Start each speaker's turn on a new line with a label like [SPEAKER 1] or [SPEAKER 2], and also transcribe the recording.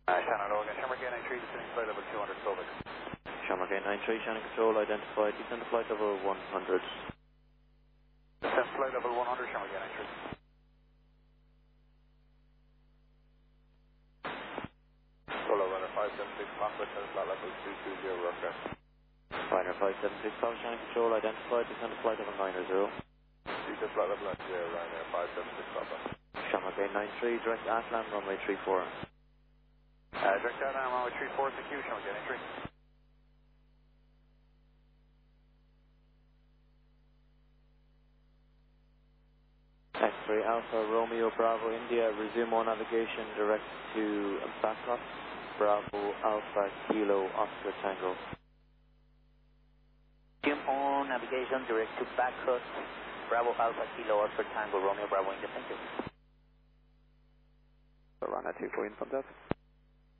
[SPEAKER 1] Shannon Logan, Shamrock 93, descending flight level 200, Slovak.
[SPEAKER 2] Shamrock 93, Shannon Control, identified, descend to flight level 100.
[SPEAKER 1] Descend flight level 100, Shamrock 93. Solo runner 576, Papa, descend flight level 220, Rockcraft.
[SPEAKER 2] Ryder 576, Papa, Shannon Control, identified, descend to flight level 90.
[SPEAKER 1] Descend flight level 90, Ryder 576, Papa.
[SPEAKER 2] Shamrock 93, direct Atlan, runway 34.
[SPEAKER 1] Direct Atlan, runway 34, secure, Shamrock 93.
[SPEAKER 2] X-ray Alpha Romeo Bravo India, resume all navigation direct to Bangkok, Bravo Alpha Kilo Oscar Tango.
[SPEAKER 3] Resume all navigation direct to Bangkok, Bravo Alpha Kilo Oscar Tango, Romeo Bravo India, thank you.
[SPEAKER 1] Runner 24 in from that.